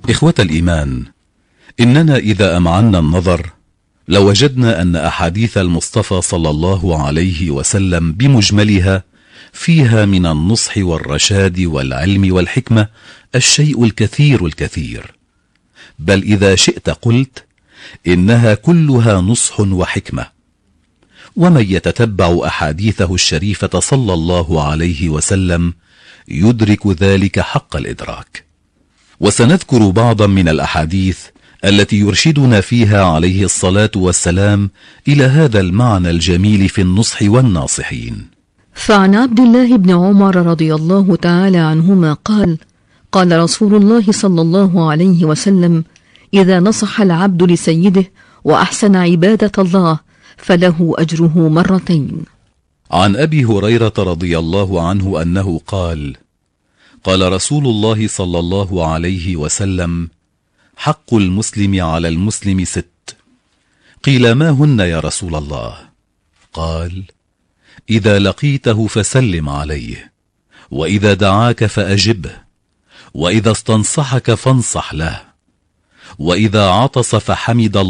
إخوة الإيمان، إننا إذا أمعنا النظر لوجدنا أن أحاديث المصطفى صلى الله عليه وسلم بمجملها فيها من النصح والرشاد والعلم والحكمة الشيء الكثير الكثير، بل إذا شئت قلت إنها كلها نصح وحكمة. ومن يتتبع أحاديثه الشريفة صلى الله عليه وسلم يدرك ذلك حق الإدراك. وسنذكر بعضا من الأحاديث التي يرشدنا فيها عليه الصلاة والسلام إلى هذا المعنى الجميل في النصح والناصحين. فعن عبد الله بن عمر رضي الله تعالى عنهما قال: قال رسول الله صلى الله عليه وسلم: إذا نصح العبد لسيده وأحسن عبادة الله فله أجره مرتين. عن أبي هريرة رضي الله عنه أنه قال: قال رسول الله صلى الله عليه وسلم: حق المسلم على المسلم 6. قيل: ما هن يا رسول الله؟ قال: إذا لقيته فسلم عليه، وإذا دعاك فأجبه، وإذا استنصحك فانصح له، وإذا عطس فحمد الله